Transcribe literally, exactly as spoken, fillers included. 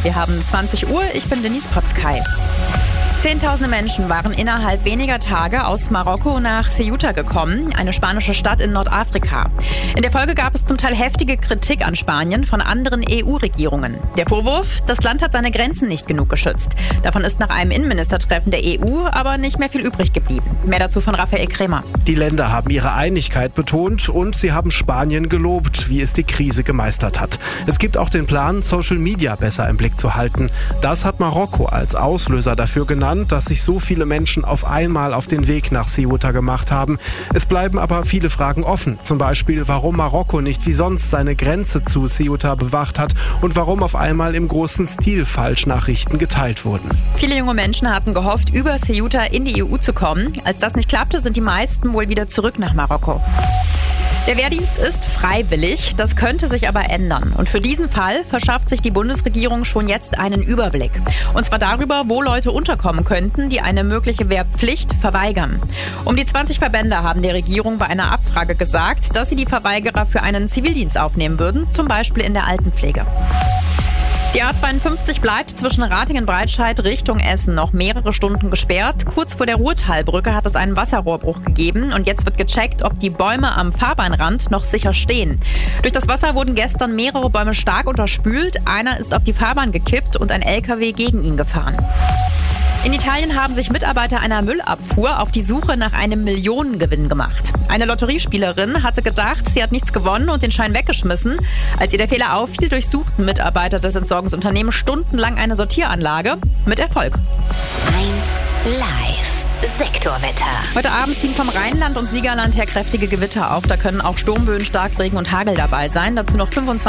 Wir haben zwanzig Uhr, ich bin Denise Potzkei. Zehntausende Menschen waren innerhalb weniger Tage aus Marokko nach Ceuta gekommen, eine spanische Stadt in Nordafrika. In der Folge gab es zum Teil heftige Kritik an Spanien von anderen E U-Regierungen. Der Vorwurf, das Land hat seine Grenzen nicht genug geschützt. Davon ist nach einem Innenministertreffen der E U aber nicht mehr viel übrig geblieben. Mehr dazu von Raphael Krämer. Die Länder haben ihre Einigkeit betont und sie haben Spanien gelobt, wie es die Krise gemeistert hat. Es gibt auch den Plan, Social Media besser im Blick zu halten. Das hat Marokko als Auslöser dafür genannt, dass sich so viele Menschen auf einmal auf den Weg nach Ceuta gemacht haben. Es bleiben aber viele Fragen offen. Zum Beispiel, warum Marokko nicht wie sonst seine Grenze zu Ceuta bewacht hat und warum auf einmal im großen Stil Falschnachrichten geteilt wurden. Viele junge Menschen hatten gehofft, über Ceuta in die E U zu kommen. Als das nicht klappte, sind die meisten wohl wieder zurück nach Marokko. Der Wehrdienst ist freiwillig, das könnte sich aber ändern. Und für diesen Fall verschafft sich die Bundesregierung schon jetzt einen Überblick. Und zwar darüber, wo Leute unterkommen könnten, die eine mögliche Wehrpflicht verweigern. Um die zwanzig Verbände haben der Regierung bei einer Abfrage gesagt, dass sie die Verweigerer für einen Zivildienst aufnehmen würden, zum Beispiel in der Altenpflege. Die A zweiundfünfzig bleibt zwischen Ratingen-Breitscheid Richtung Essen noch mehrere Stunden gesperrt. Kurz vor der Ruhrtalbrücke hat es einen Wasserrohrbruch gegeben und jetzt wird gecheckt, ob die Bäume am Fahrbahnrand noch sicher stehen. Durch das Wasser wurden gestern mehrere Bäume stark unterspült. Einer ist auf die Fahrbahn gekippt und ein L K W gegen ihn gefahren. In Italien haben sich Mitarbeiter einer Müllabfuhr auf die Suche nach einem Millionengewinn gemacht. Eine Lotteriespielerin hatte gedacht, sie hat nichts gewonnen und den Schein weggeschmissen. Als ihr der Fehler auffiel, durchsuchten Mitarbeiter des Entsorgungsunternehmens stundenlang eine Sortieranlage mit Erfolg. eins Live. Sektorwetter. Heute Abend ziehen vom Rheinland und Siegerland her kräftige Gewitter auf. Da können auch Sturmböen, Starkregen und Hagel dabei sein. Dazu noch fünfundzwanzig